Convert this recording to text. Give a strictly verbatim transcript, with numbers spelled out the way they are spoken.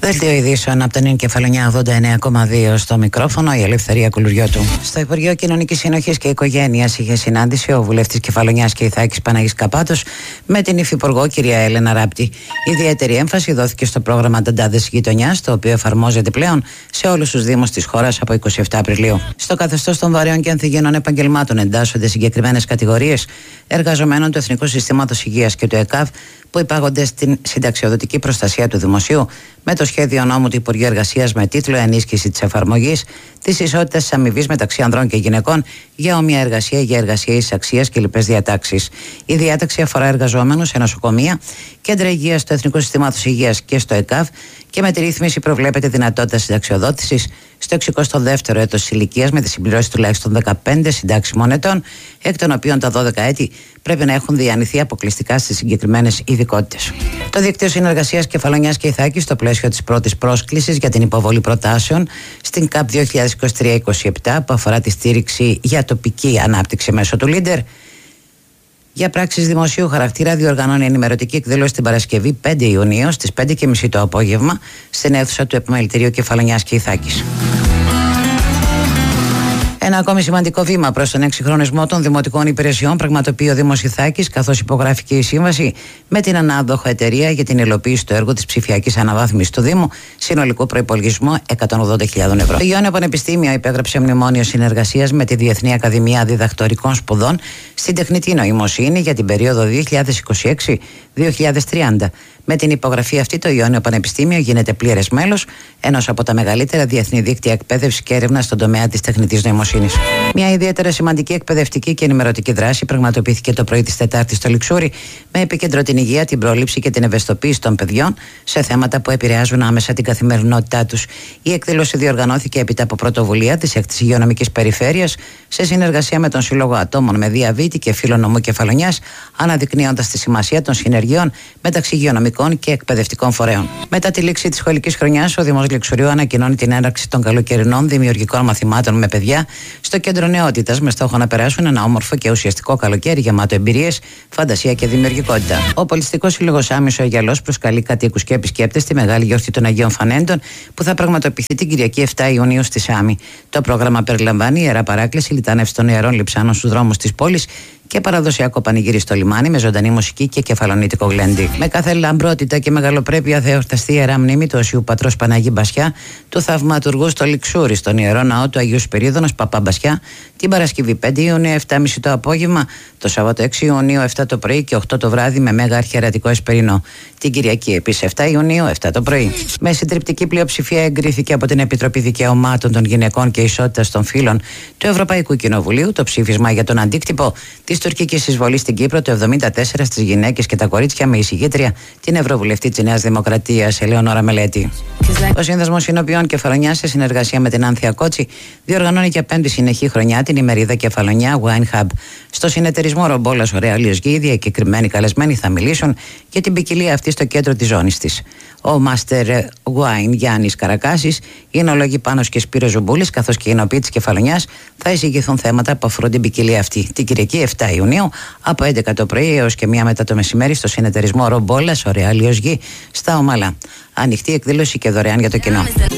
Δελτίο ειδήσεων από την Κεφαλονιά ογδόντα εννέα κόμμα δύο, στο μικρόφωνο η Ελευθερία Κουλουριώτου. Στο Υπουργείο Κοινωνικής Συνοχής και Οικογένειας είχε συνάντηση ο βουλευτής Κεφαλονιάς και Ιθάκης Παναγής Καπάτος με την υφυπουργό κυρία Έλενα Ράπτη. Ιδιαίτερη έμφαση δόθηκε στο πρόγραμμα Ταντάδες Γειτονιάς, το οποίο εφαρμόζεται πλέον σε όλους τους Δήμους της χώρας από εικοστή εβδόμη Απριλίου. Στο καθεστώς των βαρέων και ανθυγιεινών επαγγελμάτων εντάσσονται συγκεκριμένες κατηγορίες εργαζομένων του Εθνικού Συστήματος Υγείας και του ΕΚΑΒ που υπάγονται στην συνταξιοδοτική προστασία του δημοσίου, με το σχέδιο νόμου του Υπουργείου Εργασίας με τίτλο Ενίσχυση της εφαρμογής της ισότητας της αμοιβής μεταξύ ανδρών και γυναικών για όμοια εργασία, για εργασία ίσης αξίας και λοιπές διατάξεις. Η διάταξη αφορά εργαζόμενους σε νοσοκομεία, κέντρα υγείας του Εθνικού Συστήματος Υγείας και στο ΕΚΑΒ, και με τη ρύθμιση προβλέπεται δυνατότητα συνταξιοδότησης στο εξηκοστό δεύτερο έτος της ηλικίας με τη συμπληρώση τουλάχιστον δεκαπέντε συντάξιμων ετών, εκ των οποίων τα δώδεκα έτη πρέπει να έχουν διανυθεί αποκλειστικά στις συγκεκριμένες ειδικότητες. Το Δίκτυο Συνεργασίας Κεφαλονιάς και Ιθάκης, στο πλαίσιο της πρώτης πρόσκλησης για την υποβολή προτάσεων στην ΚΑΠ δύο χιλιάδες είκοσι τρία είκοσι επτά, που αφορά τη στήριξη για τοπική ανάπτυξη μέσω του Λίντερ, για πράξεις δημοσίου χαρακτήρα, διοργανώνει ενημερωτική εκδήλωση την Παρασκευή πέντε Ιουνίου στις πέντε και μισή το απόγευμα στην αίθουσα του Επιμελητηρίου Κεφαλονιάς και Ιθάκης. Ένα ακόμη σημαντικό βήμα προς τον εξυγχρονισμό των δημοτικών υπηρεσιών πραγματοποιεί ο Δήμος Ιθάκης, καθώς υπογράφει και η σύμβαση με την ανάδοχο εταιρεία για την υλοποίηση του έργου της ψηφιακής αναβάθμισης του Δήμου, συνολικό προϋπολογισμό εκατόν ογδόντα χιλιάδες ευρώ. Το Ιόνιο Πανεπιστήμιο υπέγραψε μνημόνιο συνεργασίας με τη Διεθνή Ακαδημία Διδακτορικών Σπουδών στην τεχνητή νοημοσύνη για την περίοδο δύο χιλιάδες είκοσι έξι με δύο χιλιάδες τριάντα. Με την υπογραφή αυτή, το Ιόνιο Πανεπιστήμιο γίνεται πλήρες μέλος ενός από τα μεγαλύτερα διεθνή δίκτυα εκπαίδευσης και έρευνας στον τομέα της τεχνητής νοημοσύνης. Μια ιδιαίτερα σημαντική εκπαιδευτική και ενημερωτική δράση πραγματοποιήθηκε το πρωί της Τετάρτης στο Λιξούρι, με επίκεντρο την υγεία, την πρόληψη και την ευαισθητοποίηση των παιδιών σε θέματα που επηρεάζουν άμεσα την καθημερινότητά τους. Η εκδήλωση διοργανώθηκε έπειτα από πρωτοβουλία της έκτης Υγειονομικής Περιφέρειας σε συνεργασία με τον Σύλλογο Ατόμων με Διαβήτη και Φίλο Νομού Κεφαλονιάς, αναδεικνύοντας τη σημασία των συνεργειών μεταξύ υγειονομικών και εκπαιδευτικών φορέων. Μετά τη λήξη της σχολικής χρονιάς, ο Δήμος Λιξουριού ανακοινώνει την έναρξη των καλοκαιρινών δημιουργικών μαθημάτων με παιδιά στο κέντρο νεότητας, με στόχο να περάσουν ένα όμορφο και ουσιαστικό καλοκαίρι γεμάτο εμπειρίες, φαντασία και δημιουργικότητα. Ο Πολιτιστικός Σύλλογος Άμυσο Αγιαλός προσκαλεί κατοίκους και επισκέπτες στη μεγάλη γιορτή των Αγίων Φανέντων, που θα πραγματοποιηθεί την Κυριακή επτά Ιουνίου στη Σάμη. Το πρόγραμμα περιλαμβάνει ιερά παράκληση, λιτάνευση των ιερών λειψάνων στους δρόμους της πόλης και παραδοσιακό πανηγύρι στο λιμάνι με ζωντανή μουσική και κεφαλονίτικο γλέντι. Με κάθε λαμπρότητα και μεγαλοπρέπεια θα εορταστεί η ιερά μνήμη του Οσίου Πατρός Παναγί Μπασιά, του θαυματουργού στο Λιξούρι, στον ιερό ναό του Αγίου Σπυρίδωνος Παπά Μπασιά, την Παρασκευή πέντε Ιουνίου επτά και μισή το απόγευμα, το Σάββατο έξι Ιουνίου επτά το πρωί και οκτώ το βράδυ με μέγα αρχιερατικό εσπερινό. Την Κυριακή επίσης επτά Ιουνίου επτά το πρωί. Με συντριπτική πλειοψηφία εγκρίθηκε από την Επιτροπή Δικαιωμάτων των Γυναικών και Ισότητας των Φύλων του Ευρωπαϊκού Κοινοβουλίου το ψήφισμα για τον αντίκτυπο της τουρκικής εισβολής στην Κύπρο το εβδομήντα τέσσερα στις γυναίκες και τα κορίτσια, με εισηγήτρια την Ευρωβουλευτή της Νέας Δημοκρατίας Ελεονόρα Μελέτη. Ο Σύνδεσμος Συνοπιών Κεφαλονιάς, σε συνεργασία με την Άνθια Κότσι, διοργανώνει για πέμπτη συνεχή χρονιά την ημερίδα Κεφαλονιά Wine Hub. Στο συνεταιρισμό Ρομπόλας Ωραία Λιωσγή, οι διακεκριμένοι καλεσμένοι θα μιλήσουν για την ποικιλία αυτή στο κέντρο της ζώνης της. Ο Master Wine Γιάννης Καρακάσης, οι εινολόγοι Πάνος και Σπύρος Ζουμπούλης, καθώς και οι εινοποιοί της Κεφαλονιάς θα εισηγηθούν θέματα που αφορούν την ποικιλία αυτή. Την Κυριακή επτά Ιουνίου από έντεκα το πρωί έως και μία μετά το μεσημέρι στο συνεταιρισμό Ρομπόλας Ωραία Λιωσγή στα Ομαλά. Ανοιχτή εκδήλωση και δωρεάν για το κοινό.